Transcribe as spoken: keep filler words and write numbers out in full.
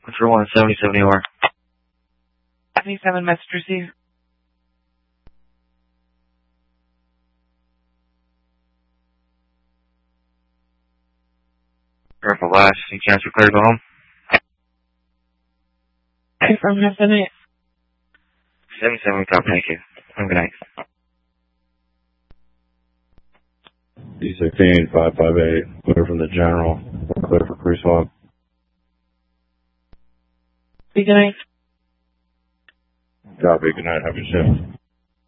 For one seventy-seven A R. seventy-seven message received. Careful last. You cancel clear to go home? Confirm, have a night. seventy-seven, copy, thank you. Have a good night. D sixteen, five five eight, clear from the general, clear for pre-swap. Good night. Copy, good night, have a good shift.